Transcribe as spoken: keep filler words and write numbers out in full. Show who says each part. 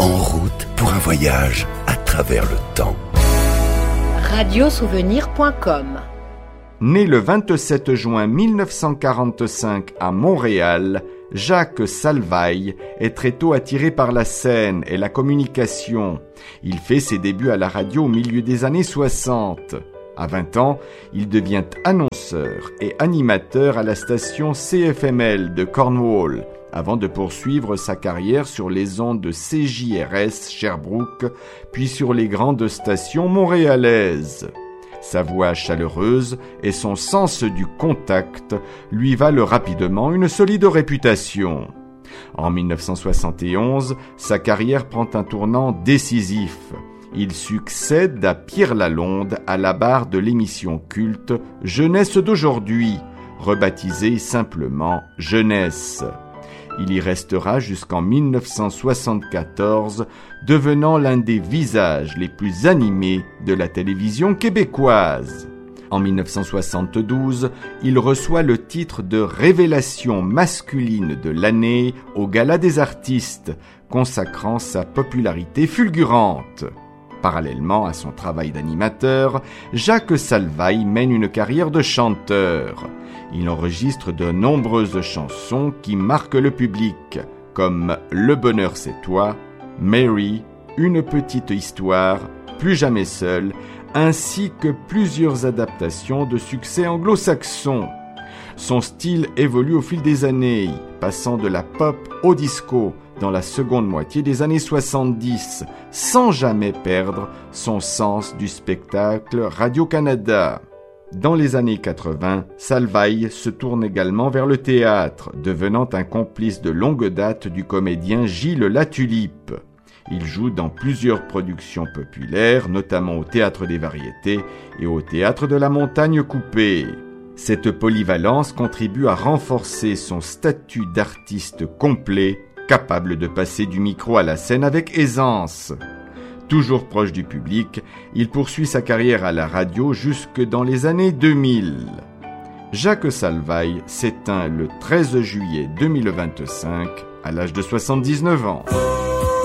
Speaker 1: En route pour un voyage à travers le temps.
Speaker 2: radiosouvenir point com.
Speaker 3: Né le vingt-sept juin mille neuf cent quarante-cinq à Montréal, Jacques Salvaille est très tôt attiré par la scène et la communication. Il fait ses débuts à la radio au milieu des années soixante. À vingt ans, il devient annonceur et animateur à la station C F M L de Cornwall, avant de poursuivre sa carrière sur les ondes de C J R S Sherbrooke, puis sur les grandes stations montréalaises. Sa voix chaleureuse et son sens du contact lui valent rapidement une solide réputation. En mille neuf cent soixante et onze, sa carrière prend un tournant décisif. Il succède à Pierre Lalonde à la barre de l'émission culte Jeunesse d'aujourd'hui, rebaptisée simplement Jeunesse. Il y restera jusqu'en mille neuf cent soixante-quatorze, devenant l'un des visages les plus animés de la télévision québécoise. En mille neuf cent soixante-douze, il reçoit le titre de Révélation masculine de l'année au Gala des artistes, consacrant sa popularité fulgurante. Parallèlement à son travail d'animateur, Jacques Salvaille mène une carrière de chanteur. Il enregistre de nombreuses chansons qui marquent le public, comme Le bonheur c'est toi, Mary, Une petite histoire, Plus jamais seul, ainsi que plusieurs adaptations de succès anglo-saxons. Son style évolue au fil des années, passant de la pop au disco dans la seconde moitié des années soixante-dix, sans jamais perdre son sens du spectacle Radio-Canada. Dans les années quatre-vingts, Salvaille se tourne également vers le théâtre, devenant un complice de longue date du comédien Gilles Latulippe. Il joue dans plusieurs productions populaires, notamment au Théâtre des Variétés et au Théâtre de la Montagne Coupée. Cette polyvalence contribue à renforcer son statut d'artiste complet, capable de passer du micro à la scène avec aisance. Toujours proche du public, il poursuit sa carrière à la radio jusque dans les années deux mille. Jacques Salvaille s'éteint le treize juillet deux mille vingt-cinq à l'âge de soixante-dix-neuf ans.